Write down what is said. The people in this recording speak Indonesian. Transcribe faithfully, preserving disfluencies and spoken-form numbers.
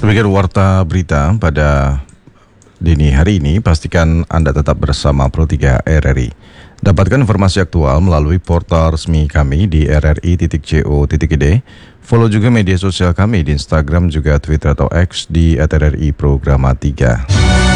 Demikian warta berita pada dini hari ini. Pastikan Anda tetap bersama Pro tiga R R I. Dapatkan informasi aktual melalui portal resmi kami di r r i titik co titik i d. Follow juga media sosial kami di Instagram juga Twitter atau X di at r r i programa tiga.